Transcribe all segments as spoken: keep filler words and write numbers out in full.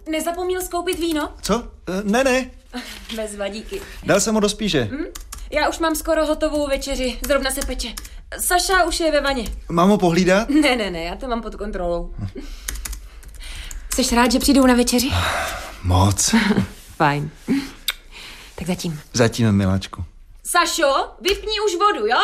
nezapomněl skoupit víno? Co? Ne, ne. Bez vadíky. Dal jsem ho do spíže. Hm? Já už mám skoro hotovou večeři, zrovna se peče. Saša už je ve vaně. Mám ho pohlídat? Ne, ne, ne, já to mám pod kontrolou. Jseš rád, že přijdou na večeři? Moc. Fajn. Tak zatím. Zatím, miláčku. Sašo, vypni už vodu, jo?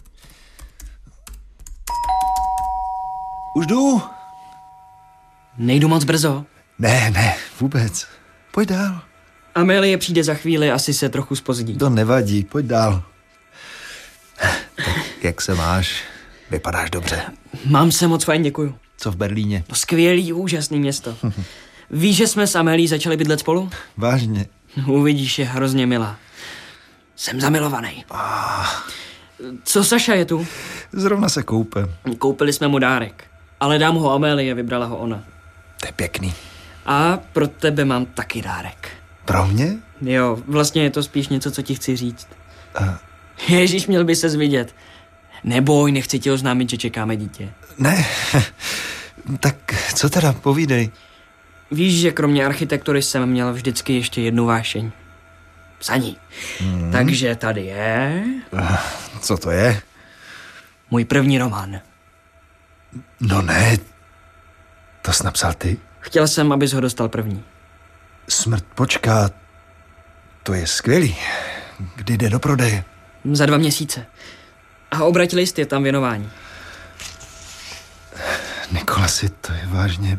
Už jdu. Nejdu moc brzo. Ne, ne, vůbec. Pojď dál. Amélie přijde za chvíli, asi se trochu zpozdí. To nevadí, pojď dál. Tak jak se máš? Vypadáš dobře. Mám se moc fajn, děkuju. Co v Berlíně? No skvělý, úžasný město. Víš, že jsme s Amélií začali bydlet spolu? Vážně. Uvidíš, je hrozně milá. Jsem zamilovaný. Ah. Co Saša je tu? Zrovna se koupe. Koupili jsme mu dárek. Ale dám ho Amélie, vybrala ho ona. To je pěkný. A pro tebe mám taky dárek. Pro mě? Jo, vlastně je to spíš něco, co ti chci říct. Uh. Ježíš, měl by ses vidět. Neboj, nechci ti oznámit, že čekáme dítě. Ne, tak co teda, povídej. Víš, že kromě architektury jsem měl vždycky ještě jednu vášeň. Psaní. Hmm. Takže tady je... Uh, co to je? Můj první román. No ne, to jsi napsal ty? Chtěl jsem, abys ho dostal první. Smrt počká, to je skvělý. Kdy jde do prodeje? Za dva měsíce. A obrať list, je tam věnování. Nikolasi, to je vážně...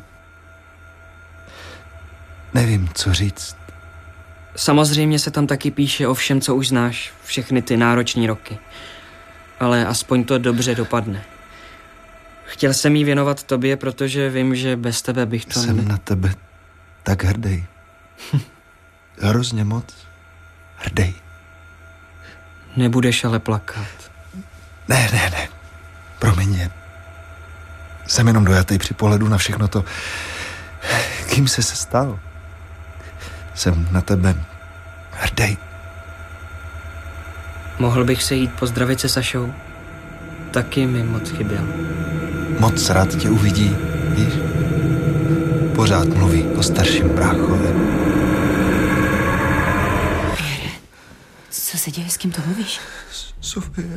Nevím, co říct. Samozřejmě se tam taky píše o všem, co už znáš, všechny ty náročné roky. Ale aspoň to dobře dopadne. Chtěl jsem jí věnovat tobě, protože vím, že bez tebe bych to... Jsem na tebe tak hrdý. Hrozně moc hrdý. Nebudeš ale plakat. Ne, ne, ne. Promiň mě. Jsem jenom dojatý při pohledu na všechno to, kým jsi se stal. Jsem na tebe hrdý. Mohl bych se jít pozdravit se Sašou? Taky mi moc chyběl. Moc rád tě uvidí, víš? Pořád mluví o starším bráchovi. Pěre, co se děje, s kým to mluvíš? Sofie.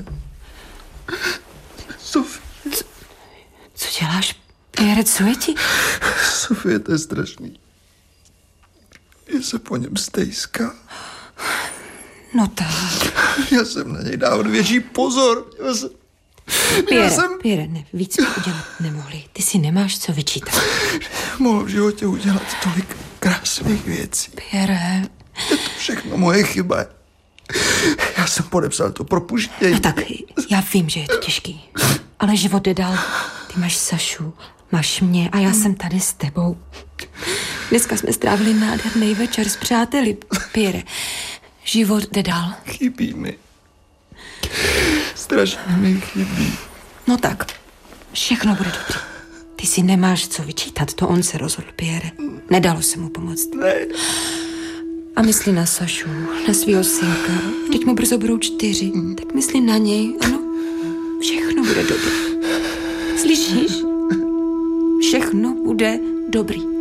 Sofie. Co, co děláš, Pěre, co je ti? Sofie, to je strašný. Je se po něm stejská. No tak. Já jsem na něj dával větší pozor. Já jsem... Pěre, jsem... Pěre, ne, víc jsme udělat nemohli. Ty si nemáš co vyčítat. Mohl v životě udělat tolik krásných věcí. Pěre. Je to všechno moje chyba. Já jsem podepsal to propuštění. No tak, já vím, že je to těžký. Ale život jde dál. Ty máš Sašu, máš mě a já jsem tady s tebou. Dneska jsme strávili nádherný večer s přáteli, Pěre. Život jde dál. Chybí mi. Strašně mi chybí. No tak, všechno bude dobrý. Ty si nemáš co vyčítat, to on se rozhodl, Pěre. Nedalo se mu pomoct. Ne. A myslí na Sašu, na svýho synka. Teď mu brzo budou čtyři, tak myslí na něj, ano. Všechno bude dobré. Slyšíš? Všechno bude dobrý.